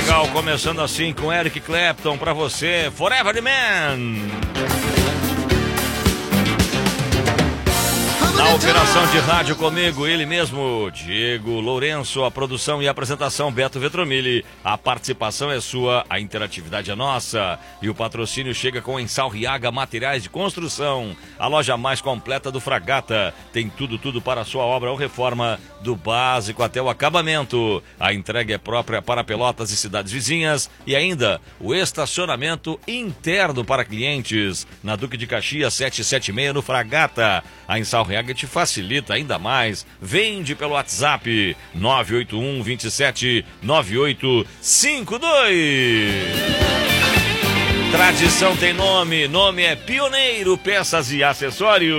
legal, começando assim com Eric Clapton pra você, Forever the Man. Na operação de rádio comigo, ele mesmo, Diego Lourenço, a produção e a apresentação, Beto Vetromilli. A participação é sua, a interatividade é nossa. E o patrocínio chega com Ensalriaga Materiais de Construção, a loja mais completa do Fragata. Tem tudo para a sua obra ou reforma, do básico até o acabamento. A entrega é própria para Pelotas e cidades vizinhas. E ainda, o estacionamento interno para clientes. Na Duque de Caxias 776 no Fragata. A Ensalriaga te facilita ainda mais. Vende pelo WhatsApp 981 27 9852. Tradição tem nome é Pioneiro Peças e Acessórios.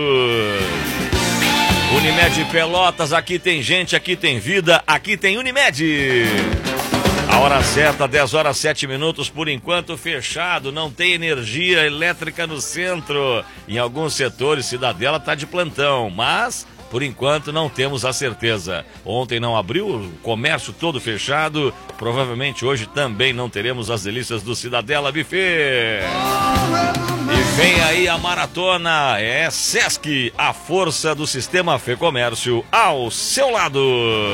Unimed Pelotas, aqui tem gente, aqui tem vida, aqui tem Unimed. A hora certa, 10 horas 7 minutos, por enquanto fechado, não tem energia elétrica no centro. Em alguns setores, Cidadela está de plantão, mas por enquanto não temos a certeza. Ontem não abriu, o comércio todo fechado, provavelmente hoje também não teremos as delícias do Cidadela Buffet. E vem aí a maratona, é Sesc, a força do sistema Fê Comércio ao seu lado.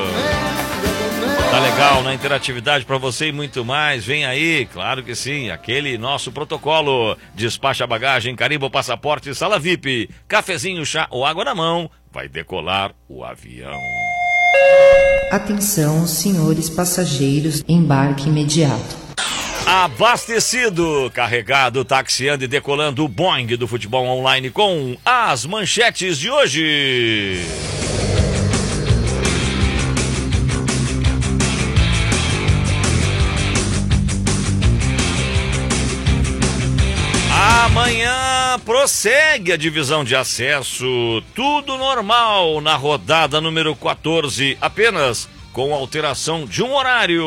Tá legal, na interatividade para você e muito mais. Vem aí, claro que sim, aquele nosso protocolo. Despacha a bagagem, carimba o passaporte, sala VIP, cafezinho, chá ou água na mão. Vai decolar o avião. Atenção, senhores passageiros, embarque imediato. Abastecido, carregado, taxiando e decolando o Boeing do futebol online com as manchetes de hoje. Amanhã prossegue a divisão de acesso, tudo normal na rodada número 14, apenas com alteração de um horário.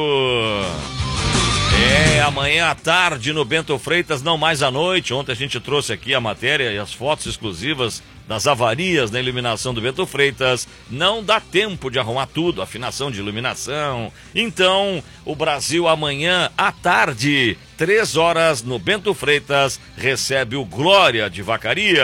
Amanhã à tarde no Bento Freitas, não mais à noite. Ontem a gente trouxe aqui a matéria e as fotos exclusivas das avarias na iluminação do Bento Freitas. Não dá tempo de arrumar tudo, afinação de iluminação. Então, o Brasil amanhã à tarde, 3 horas no Bento Freitas, recebe o Glória de Vacaria.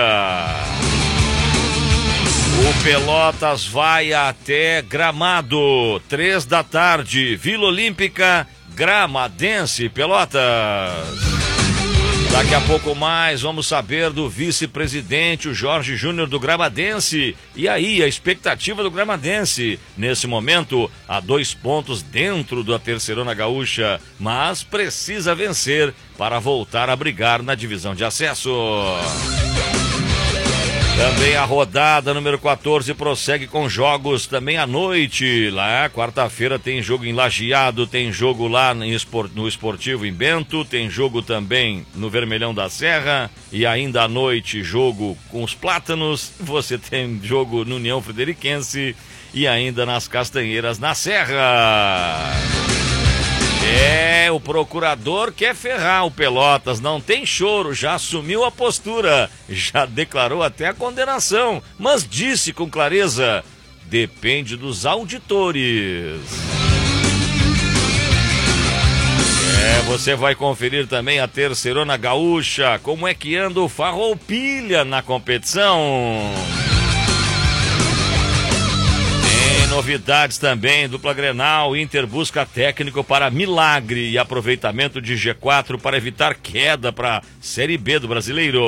O Pelotas vai até Gramado, 3 da tarde, Vila Olímpica, Gramadense, Pelotas. Daqui a pouco mais vamos saber do vice-presidente, o Jorge Júnior do Gramadense. E aí, a expectativa do Gramadense. Nesse momento, há 2 pontos dentro da Terceirona Gaúcha, mas precisa vencer para voltar a brigar na divisão de acesso. Também a rodada número 14 prossegue com jogos também à noite. Lá, quarta-feira tem jogo em Lajeado, tem jogo lá no Esportivo em Bento, tem jogo também no Vermelhão da Serra e ainda à noite jogo com os Plátanos. Você tem jogo no União Frederiquense e ainda nas Castanheiras na Serra. O procurador quer ferrar o Pelotas, não tem choro, já assumiu a postura, já declarou até a condenação, mas disse com clareza, depende dos auditores. Você vai conferir também a Terceirona Gaúcha, como é que anda o Farroupilha na competição. Novidades também, dupla Grenal, Inter busca técnico para milagre e aproveitamento de G4 para evitar queda para Série B do Brasileiro.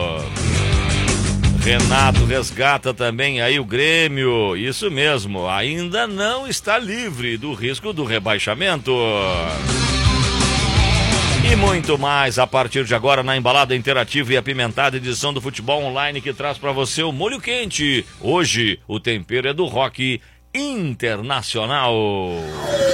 Renato resgata também aí o Grêmio, isso mesmo, ainda não está livre do risco do rebaixamento. E muito mais a partir de agora na embalada interativa e apimentada edição do Futebol Online que traz para você o molho quente. Hoje o tempero é do Rock Internacional.